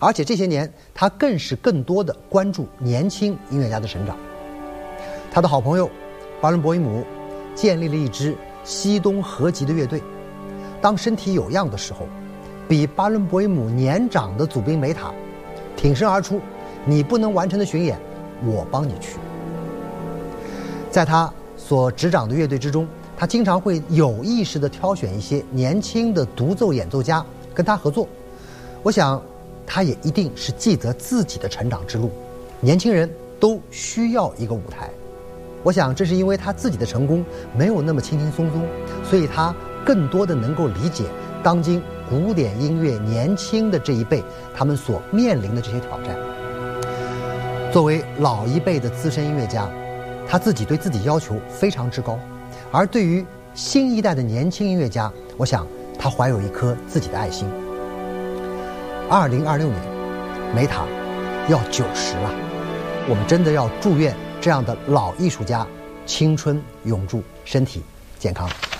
而且这些年他更多的关注年轻音乐家的成长。他的好朋友巴伦博伊姆建立了一支西东合集的乐队，当身体有恙的时候，比巴伦博伊姆年长的祖宾梅塔挺身而出，你不能完成的巡演我帮你去。在他所执掌的乐队之中，他经常会有意识地挑选一些年轻的独奏演奏家跟他合作。我想他也一定是记得自己的成长之路，年轻人都需要一个舞台。我想这是因为他自己的成功没有那么轻轻松松，所以他更多的能够理解当今古典音乐年轻的这一辈他们所面临的这些挑战。作为老一辈的资深音乐家，他自己对自己要求非常之高，而对于新一代的年轻音乐家，我想他怀有一颗自己的爱心。2026年梅塔要90了，我们真的要祝愿这样的老艺术家青春永驻，身体健康。